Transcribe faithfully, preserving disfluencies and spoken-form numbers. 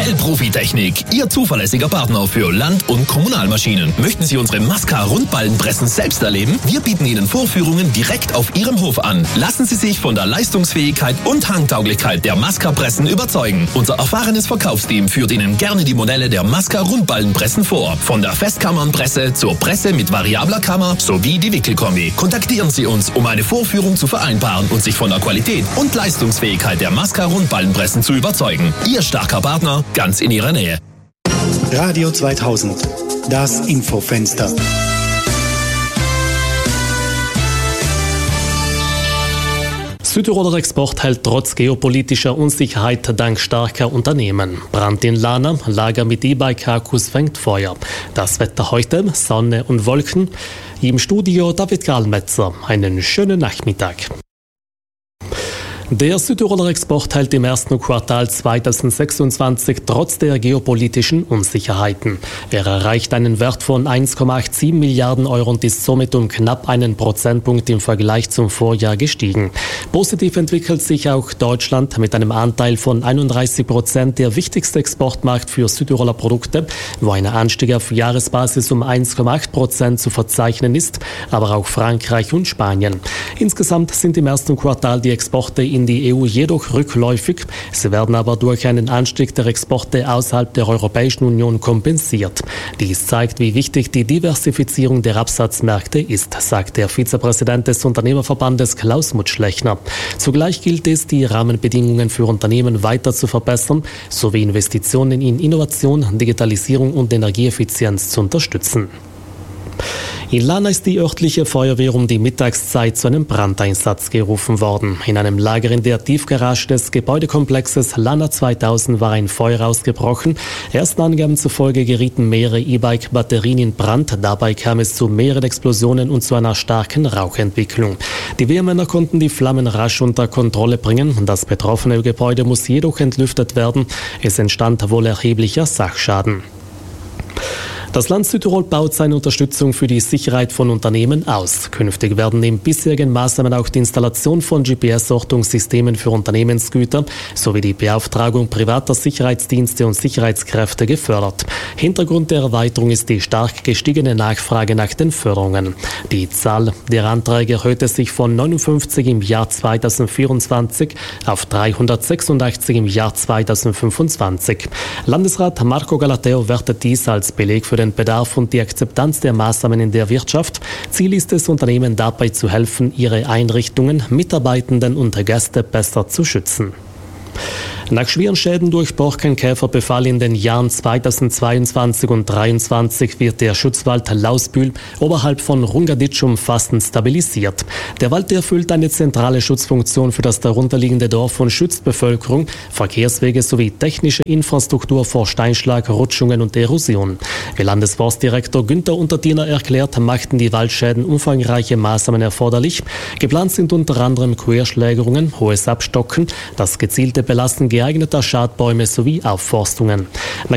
L Profitechnik, Ihr zuverlässiger Partner für Land- und Kommunalmaschinen. Möchten Sie unsere Masca-Rundballenpressen selbst erleben? Wir bieten Ihnen Vorführungen direkt auf Ihrem Hof an. Lassen Sie sich von der Leistungsfähigkeit und Handtauglichkeit der Masca-Pressen überzeugen. Unser erfahrenes Verkaufsteam führt Ihnen gerne die Modelle der Masca-Rundballenpressen vor. Von der Festkammernpresse zur Presse mit variabler Kammer sowie die Wickelkombi. Kontaktieren Sie uns, um eine Vorführung zu vereinbaren und sich von der Qualität und Leistungsfähigkeit der Masca-Rundballenpressen zu überzeugen. Ihr starker Partner, ganz in Ihrer Nähe. Radio zweitausend, das Infofenster. Südtiroler Export hält trotz geopolitischer Unsicherheit dank starker Unternehmen. Brand in Lana, Lager mit E-Bike-Akkus fängt Feuer. Das Wetter heute, Sonne und Wolken. Im Studio David Karlmetzer. Einen schönen Nachmittag. Der Südtiroler Export hält im ersten Quartal zweitausendsechsundzwanzig trotz der geopolitischen Unsicherheiten. Er erreicht einen Wert von eins Komma siebenundachtzig Milliarden Euro und ist somit um knapp einen Prozentpunkt im Vergleich zum Vorjahr gestiegen. Positiv entwickelt sich auch Deutschland mit einem Anteil von einunddreißig Prozent, der wichtigste Exportmarkt für Südtiroler Produkte, wo ein Anstieg auf Jahresbasis um eins Komma acht Prozent zu verzeichnen ist, aber auch Frankreich und Spanien. Insgesamt sind im ersten Quartal die Exporte in die E U jedoch rückläufig. Sie werden aber durch einen Anstieg der Exporte außerhalb der Europäischen Union kompensiert. Dies zeigt, wie wichtig die Diversifizierung der Absatzmärkte ist, sagt der Vizepräsident des Unternehmerverbandes Klaus Mutschlechner. Zugleich gilt es, die Rahmenbedingungen für Unternehmen weiter zu verbessern, sowie Investitionen in Innovation, Digitalisierung und Energieeffizienz zu unterstützen. In Lana ist die örtliche Feuerwehr um die Mittagszeit zu einem Brandeinsatz gerufen worden. In einem Lager in der Tiefgarage des Gebäudekomplexes Lana zweitausend war ein Feuer ausgebrochen. Ersten Angaben zufolge gerieten mehrere E-Bike-Batterien in Brand. Dabei kam es zu mehreren Explosionen und zu einer starken Rauchentwicklung. Die Wehrmänner konnten die Flammen rasch unter Kontrolle bringen. Das betroffene Gebäude muss jedoch entlüftet werden. Es entstand wohl erheblicher Sachschaden. Das Land Südtirol baut seine Unterstützung für die Sicherheit von Unternehmen aus. Künftig werden neben bisherigen Maßnahmen auch die Installation von G P S-Ortungssystemen für Unternehmensgüter sowie die Beauftragung privater Sicherheitsdienste und Sicherheitskräfte gefördert. Hintergrund der Erweiterung ist die stark gestiegene Nachfrage nach den Förderungen. Die Zahl der Anträge erhöhte sich von neunundfünfzig im Jahr zweitausendvierundzwanzig auf dreihundertsechsundachtzig im Jahr zweitausendfünfundzwanzig. Landesrat Marco Galateo wertet dies als Beleg für den Bedarf und die Akzeptanz der Maßnahmen in der Wirtschaft. Ziel ist es, Unternehmen dabei zu helfen, ihre Einrichtungen, Mitarbeitenden und Gäste besser zu schützen. Nach schweren Schäden durch Borkenkäferbefall in den Jahren zweitausendzweiundzwanzig und zweitausenddreiundzwanzig wird der Schutzwald Lausbühl oberhalb von Rungaditsch umfassend stabilisiert. Der Wald erfüllt eine zentrale Schutzfunktion für das darunterliegende Dorf und schützt Bevölkerung, Verkehrswege sowie technische Infrastruktur vor Steinschlag, Rutschungen und Erosion. Wie Landesforstdirektor Günther Unterdiener erklärt, machten die Waldschäden umfangreiche Maßnahmen erforderlich. Geplant sind unter anderem Querschlägerungen, hohes Abstocken, das gezielte Belasten geeigneter Schadbäume sowie Aufforstungen.